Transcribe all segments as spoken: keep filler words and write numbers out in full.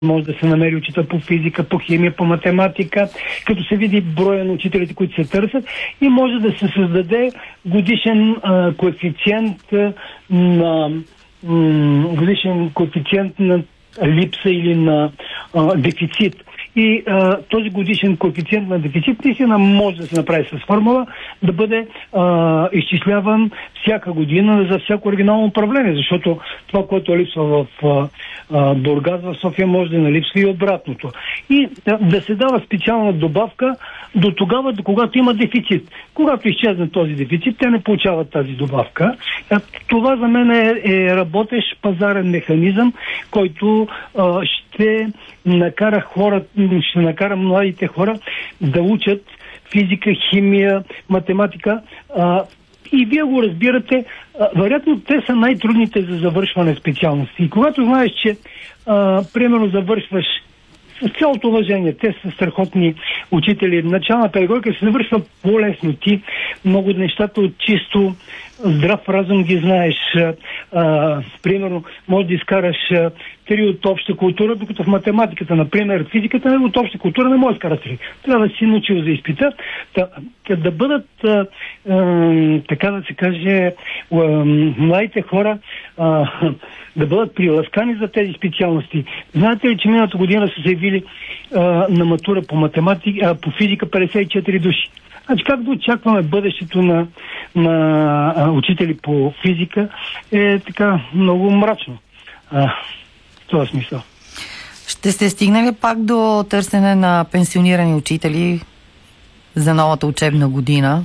може да се намери учител по физика, по химия, по математика, като се види броя на учителите, които се търсят, и може да се създаде годишен а, коефициент а, на м, годишен коефициент на липса или на а, дефицит. И а, този годишен коефициент на дефицит наистина може да се направи с формула, да бъде а, изчисляван всяка година за всяко регионално управление, защото това, което липсва в а, а, Бургас, в София, може да не липсва и обратното. И да, да се дава специална добавка до тогава, до когато има дефицит. Когато изчезне този дефицит, те не получават тази добавка. Това за мен е, е работещ пазарен механизъм, който а, ще накара хората, ще накара младите хора да учат физика, химия, математика. А, и вие го разбирате, а, вероятно те са най-трудните за завършване специалности. И когато знаеш, че а, примерно завършваш с цялото уважение, те са страхотни учители. Начална педагогика се завършва по-лесно. Ти много нещата от чисто здрав разум ги знаеш. А, примерно, може да изкараш а, три от обща култура, докато в математиката, например, физиката, от обща култура не може да изкараш три. Трябва да си научил за изпита. Да, да бъдат, а, а, така да се каже, а, младите хора а, да бъдат приласкани за тези специалности. Знаете ли, че миналата година са се явили а, на матура по математика, а, по физика петдесет и четири души? Значи как да очакваме бъдещето на, на а, учители по физика е така много мрачно. А, в този смисъл. Ще сте стигнали пак до търсене на пенсионирани учители за новата учебна година?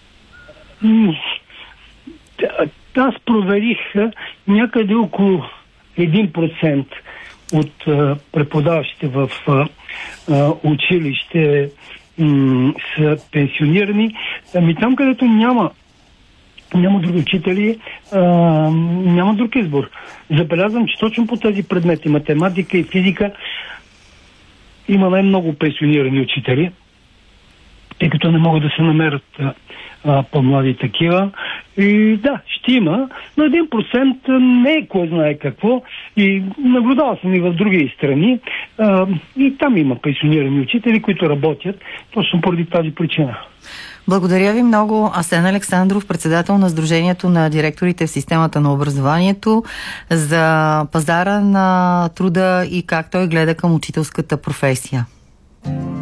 Аз проверих някъде около един процент от а, преподаващите в а, а, училище м- са пенсионирани. Ами там, където няма няма други учители, а, няма друг избор. Забелязвам, че точно по тези предмети, математика и физика, има най-много пенсионирани учители, тъй като не могат да се намерят а, а, по-млади такива. И да, ще има, но един процент не е кой знае какво. И наблюдавал съм и в други страни. А, и там има пенсионирани учители, които работят точно поради тази причина. Благодаря ви много, Асен Александров, председател на Сдружението на директорите в системата на образованието, за пазара на труда и как той гледа към учителската професия.